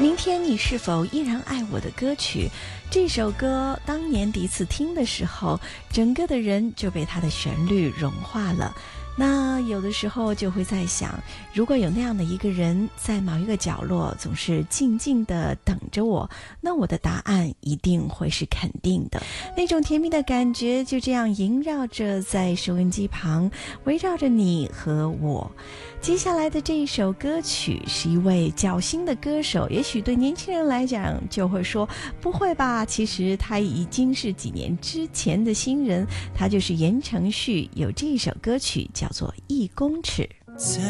明天你是否依然爱我的歌曲，这首歌当年第一次听的时候，整个的人就被它的旋律融化了。那有的时候就会在想，如果有那样的一个人在某一个角落总是静静地等着我，那我的答案一定会是肯定的。那种甜蜜的感觉就这样萦绕着在收音机旁，围绕着你和我。接下来的这一首歌曲是一位较新的歌手，也许对年轻人来讲就会说，不会吧，其实他已经是几年之前的新人，他就是言承旭，有这一首歌曲叫做《1公尺》。 在